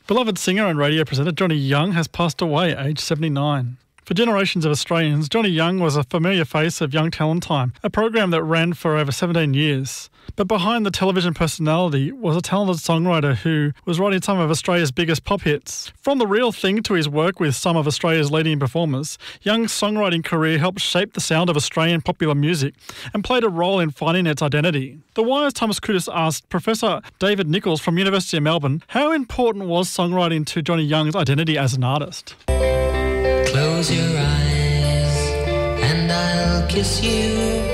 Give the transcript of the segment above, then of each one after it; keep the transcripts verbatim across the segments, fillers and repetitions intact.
Beloved singer and radio presenter Johnny Young has passed away aged seventy-nine. For generations of Australians, Johnny Young was a familiar face of Young Talent Time, a program that ran for over seventeen years. But behind the television personality was a talented songwriter who was writing some of Australia's biggest pop hits. From The Real Thing to his work with some of Australia's leading performers, Young's songwriting career helped shape the sound of Australian popular music and played a role in finding its identity. The Wire's Thomas Kudis asked Professor David Nichols from University of Melbourne how important was songwriting to Johnny Young's identity as an artist. Close your eyes and I'll kiss you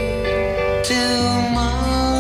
tomorrow.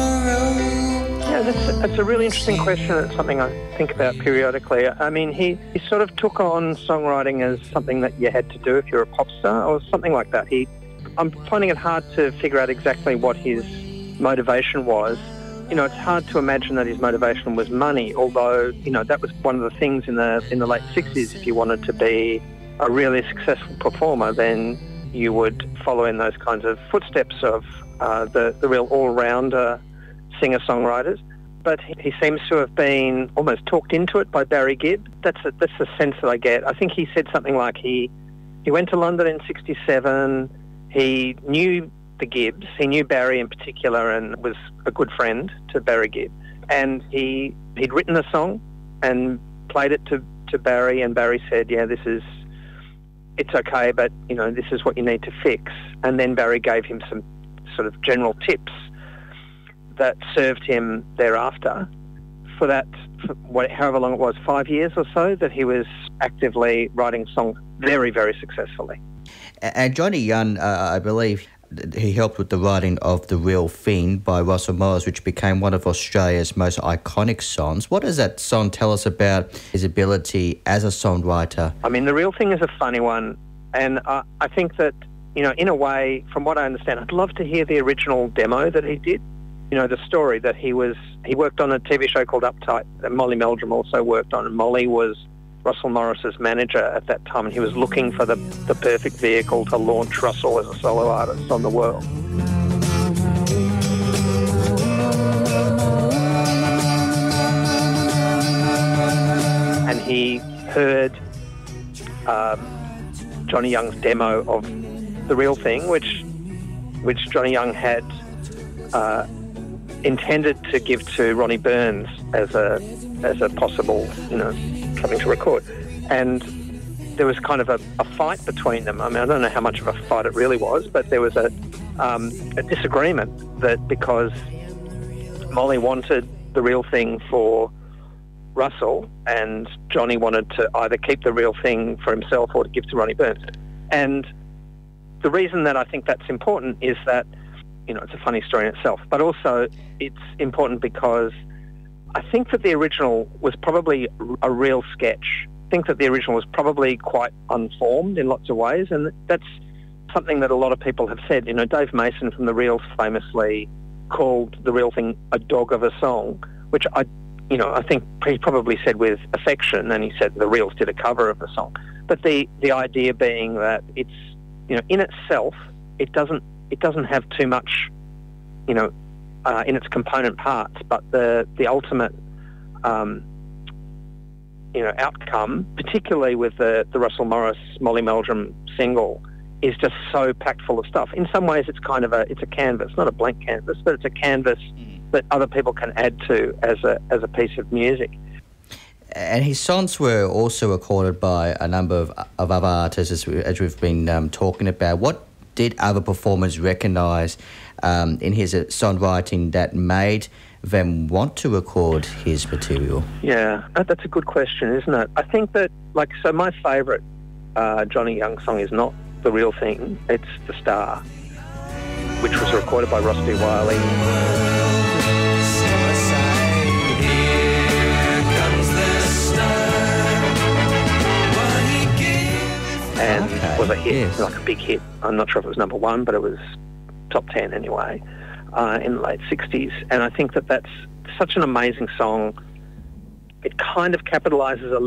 Yeah, that's, that's a really interesting question. It's something I think about periodically. I mean, he, he sort of took on songwriting as something that you had to do if you're a pop star or something like that. He, I'm finding it hard to figure out exactly what his motivation was. You know, it's hard to imagine that his motivation was money, although, you know, that was one of the things in the in the late sixties. If you wanted to be a really successful performer, then you would follow in those kinds of footsteps of uh, the, the real all-rounder singer-songwriters. But he, he seems to have been almost talked into it by Barry Gibb. That's a, that's the sense that I get. I think he said something like he, he went to London in sixty-seven, he knew the Gibbs, he knew Barry in particular and was a good friend to Barry Gibb. And he, he'd written a song and played it to, to Barry, and Barry said, yeah, this is... it's okay, but, you know, this is what you need to fix. And then Barry gave him some sort of general tips that served him thereafter for that, for what, however long it was, five years or so, that he was actively writing songs very, very successfully. And Johnny Young, uh, I believe, he helped with the writing of The Real Thing by Russell Morris, which became one of Australia's most iconic songs. What does that song tell us about his ability as a songwriter? I mean, The Real Thing is a funny one, and uh, I think that, you know, in a way, from what I understand, I'd love to hear the original demo that he did. You know, the story that he was, he worked on a T V show called Uptight that Molly Meldrum also worked on, and Molly was Russell Morris's manager at that time, and he was looking for the, the perfect vehicle to launch Russell as a solo artist on the world. And he heard um, Johnny Young's demo of The Real Thing, which which Johnny Young had uh, intended to give to Ronnie Burns as a as a possible, you know, coming to record. And there was kind of a, a fight between them. I mean, I don't know how much of a fight it really was, but there was a, um, a disagreement that because Molly wanted The Real Thing for Russell and Johnny wanted to either keep The Real Thing for himself or to give to Ronnie Burns. And the reason that I think that's important is that, you know, it's a funny story in itself, but also it's important because I think that the original was probably a real sketch. I think that the original was probably quite unformed in lots of ways, and that's something that a lot of people have said. You know, Dave Mason from The Reels famously called The Real Thing a dog of a song, which I, you know, I think he probably said with affection, and he said The Reels did a cover of the song. But the, the idea being that it's, you know, in itself, it doesn't it doesn't have too much, you know, Uh, in its component parts, but the the ultimate, um, you know, outcome, particularly with the, the Russell Morris Molly Meldrum single, is just so packed full of stuff. In some ways, it's kind of a it's a canvas, not a blank canvas, but it's a canvas that other people can add to as a as a piece of music. And his songs were also recorded by a number of, of other artists, as, we, as we've been um, talking about. What did other performers recognise um, in his songwriting that made them want to record his material? Yeah, that's a good question, isn't it? I think that, like, so my favourite uh, Johnny Young song is not The Real Thing, it's The Star, which was recorded by Rusty Wiley. And okay. was a hit, yes. like a big hit. I'm not sure if it was number one, but it was top ten anyway, uh, in the late sixties. And I think that that's such an amazing song. It kind of capitalises a